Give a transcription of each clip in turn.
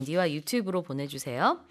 디와 유튜브로 보내주세요.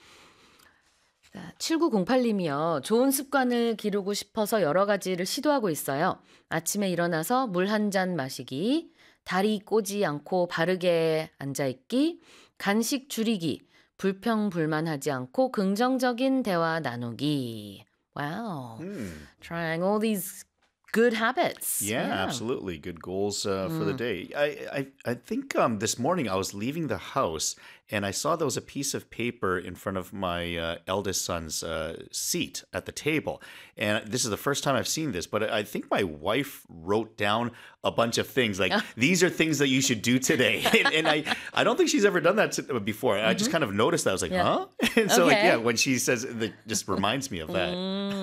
7908님이요. 좋은 습관을 기르고 싶어서 여러 가지를 시도하고 있어요. 아침에 일어나서 물 한 잔 마시기, 다리 꼬지 않고 바르게 앉아있기, 간식 줄이기, 불평불만하지 않고 긍정적인 대화 나누기. Wow. Hmm. Trying all these good habits. Yeah, absolutely. Good goals for the day. I think this morning I was leaving the house and I saw there was a piece of paper in front of my eldest son's seat at the table. And this is the first time I've seen this, but I think my wife wrote down a bunch of things like, these are things that you should do today. And I don't think she's ever done that before. I just kind of noticed that. I was like, huh? And so, like, Okay. yeah, when she says it just reminds me of that.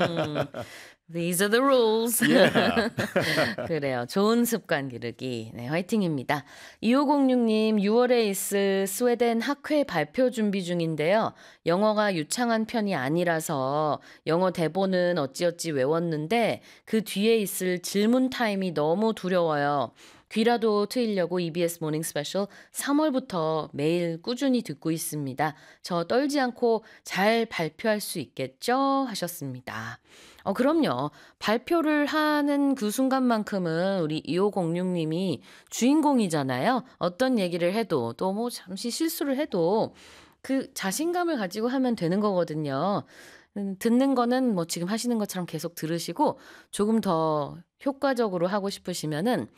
These are the rules. Yeah. 그래요. 좋은 습관 기르기. 네, 화이팅입니다. 2506님, 6월에 있을 스웨덴 학회 발표 준비 중인데요. 영어가 유창한 편이 아니라서 영어 대본은 어찌어찌 외웠는데 그 뒤에 있을 질문 타임이 너무 두려워요. 귀라도 트이려고 EBS 모닝 스페셜 3월부터 매일 꾸준히 듣고 있습니다. 저 떨지 않고 잘 발표할 수 있겠죠? 하셨습니다. 그럼요. 발표를 하는 그 순간만큼은 우리 2506님이 주인공이잖아요. 어떤 얘기를 해도 또 뭐 잠시 실수를 해도 그 자신감을 가지고 하면 되는 거거든요. 듣는 거는 뭐 지금 하시는 것처럼 계속 들으시고 조금 더 효과적으로 하고 싶으시면은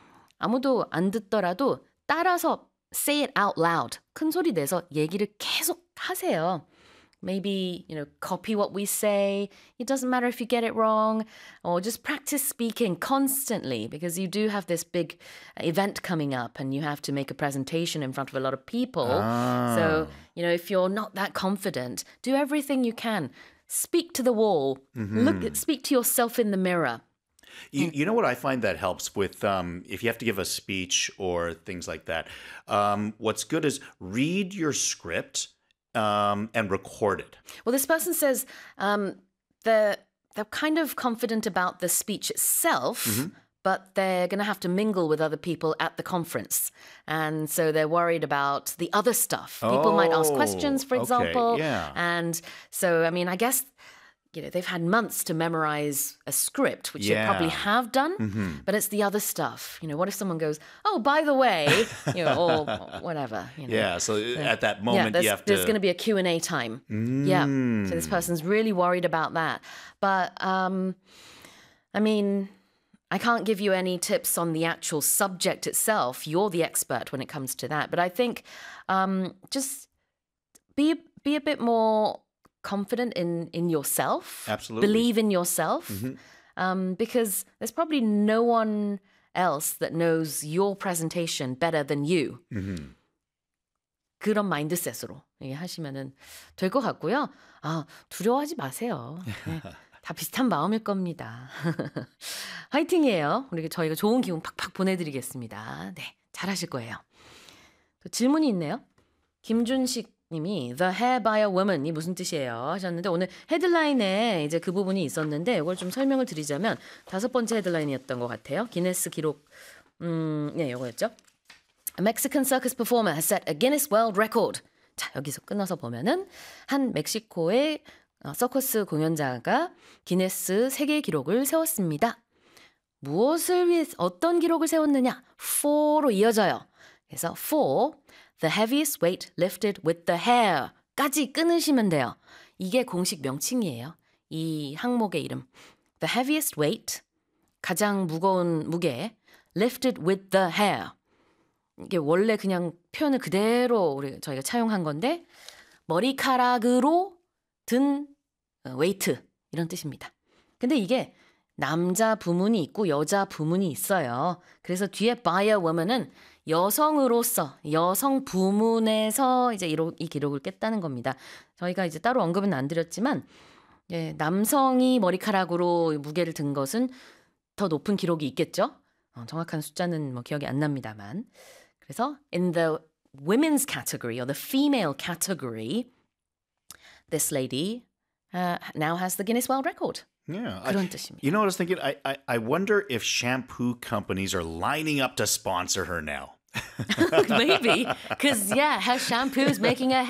아무도 안 듣더라도 따라서 say it out loud. 큰 소리 내서 얘기를 계속 하세요. Maybe, copy what we say. It doesn't matter if you get it wrong. Or just practice speaking constantly because you do have this big event coming up and you have to make a presentation in front of a lot of people. So, if you're not that confident, do everything you can. Speak to the wall. Speak to yourself in the mirror. You know what I find that helps with if you have to give a speech or things like that. What's good is read your script and record it. Well, this person says they're kind of confident about the speech itself, but they're going to have to mingle with other people at the conference. And so they're worried about the other stuff. People might ask questions, for example. Yeah. And so, I guess they've had months to memorize a script, which they probably have done, but it's the other stuff. What if someone goes, oh, by the way, or whatever. Yeah, so at that moment, you have to... There's going to be a Q&A time. Yeah, so this person's really worried about that. But, I can't give you any tips on the actual subject itself. You're the expert when it comes to that. But I think just be a bit more confident in yourself. Absolutely. Believe in yourself. Because there's probably no one else that knows your presentation better than you. 그런 마인드셋으로 하시면은 될 것 같고요. 두려워하지 마세요. 네, 다 비슷한 마음일 겁니다. 화이팅이에요. 저희가 좋은 기운 팍팍 보내드리겠습니다. 네, 잘하실 거예요. 또 질문이 있네요. 김준식 님이 The hair by a woman이 무슨 뜻이에요 하셨는데 오늘 헤드라인에 이제 그 부분이 있었는데 이걸 좀 설명을 드리자면 5번째 헤드라인이었던 것 같아요. 기네스 기록 네, 이거였죠. A Mexican circus performer has set a Guinness World Record. 자, 여기서 끊어서 보면은 한 멕시코의 서커스 공연자가 기네스 세계 기록을 세웠습니다. 무엇을 위해 어떤 기록을 세웠느냐? For로 이어져요. 그래서 for the heaviest weight lifted with the hair까지 끊으시면 돼요. 이게 공식 명칭이에요. 이 항목의 이름. The heaviest weight, 가장 무거운 무게, lifted with the hair. 이게 원래 그냥 표현을 그대로 저희가 차용한 건데 머리카락으로 든 웨이트 이런 뜻입니다. 근데 이게 남자 부문이 있고 여자 부문이 있어요. 그래서 뒤에 by a woman은 여성으로서 여성 부문에서 이제 이 기록을 깼다는 겁니다. 저희가 이제 따로 언급은 안 드렸지만 남성이 머리카락으로 무게를 든 것은 더 높은 기록이 있겠죠. 정확한 숫자는 뭐 기억이 안 납니다만. 그래서 in the women's category or the female category, this lady now has the Guinness World Record. Yeah. 그런 뜻입니다. You know what I was thinking? I wonder if shampoo companies are lining up to sponsor her now. Maybe. Because, yeah, how shampoo is making a